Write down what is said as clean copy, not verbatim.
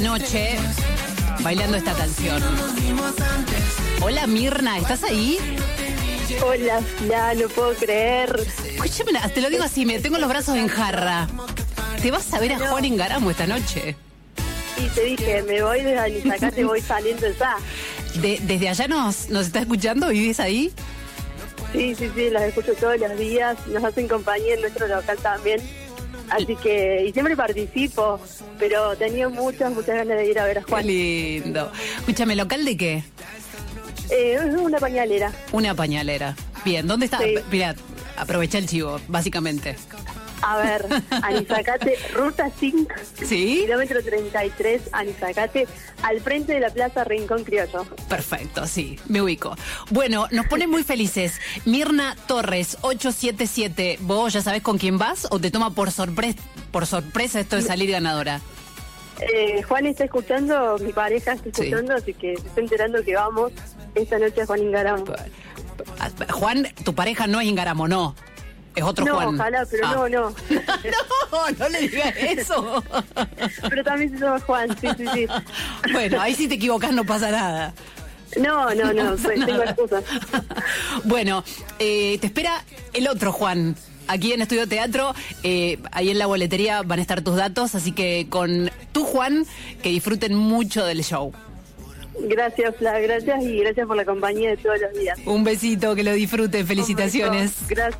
Noche bailando esta canción. Hola Mirna, ¿estás ahí? Hola, ya no puedo creer. Escúchame, te lo digo así, me tengo los brazos en jarra. ¿Te vas a ver a Juan Ingaramo esta noche? Y te dije, me voy desde Anizacate, voy saliendo ya. ¿Desde allá nos está escuchando? ¿Vivís ahí? Sí, las escucho todos los días. Nos hacen compañía en nuestro local también. Así que, y siempre participo, pero tenía muchas ganas de ir a ver a Juan. Qué lindo. Escúchame, ¿local de qué? Es una pañalera. Una pañalera. Bien, ¿dónde está? Sí. Mirá, aprovecha el chivo, básicamente. A ver, Anizacate, ruta 5, ¿Sí? kilómetro 33, Anizacate, al frente de la Plaza Rincón Criollo. Perfecto, sí, me ubico. Bueno, nos pone muy felices. Mirna Torres, 877. ¿Vos ya sabés con quién vas o te toma por sorpresa esto de salir ganadora? Juan está escuchando, mi pareja está escuchando, sí. Así que se está enterando que vamos esta noche a Juan Ingaramo. Juan, tu pareja no es Ingaramo, no. Es otro no, Juan. Ojalá, pero no. No le digas eso. Pero también se llama Juan, sí. Bueno, ahí si te equivocás no pasa nada. No, tengo excusas. Bueno, te espera el otro Juan. Aquí en Estudio Teatro, ahí en la boletería van a estar tus datos, así que con tu Juan, que disfruten mucho del show. Gracias, Fla, gracias y gracias por la compañía de todos los días. Un besito, que lo disfruten, felicitaciones. Gracias.